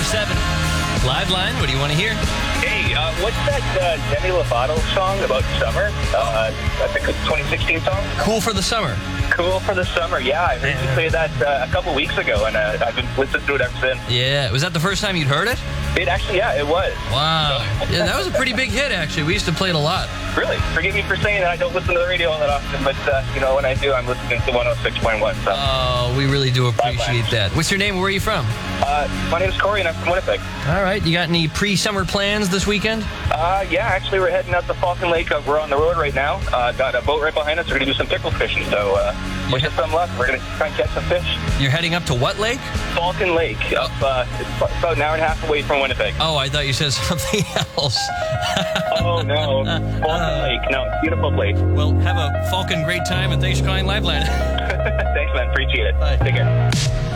888-900-1037. Live line, what do you want to hear? Hey, what's that Demi Lovato song about summer? I think it's a 2016 song. Cool for the summer. Cool for the summer, yeah. I heard you play that a couple weeks ago, and I've been listening to it ever since. Yeah, was that the first time you'd heard it? It actually, yeah, it was. Wow. Yeah, that was a pretty big hit, actually. We used to play it a lot. Really? Forgive me for saying that I don't listen to the radio all that often, but, when I do, I'm listening to 106.1. So. Oh, we really do appreciate that. What's your name? Where are you from? My name's Corey, and I'm from Winnipeg. All right. You got any pre-summer plans this weekend? Yeah, actually, we're heading out to Falcon Lake. We're on the road right now. Got a boat right behind us. We're going to do some pickle fishing, so wish us some luck. We're going to try and catch some fish. You're heading up to what lake? Falcon Lake. It's about an hour and a half away from Winnipeg. Oh, I thought you said something else. Oh, no. Falcon Lake. No, beautiful place. Well, have a Falcon great time, and thanks for calling Liveline. Thanks, man. Appreciate it. Bye. Take care.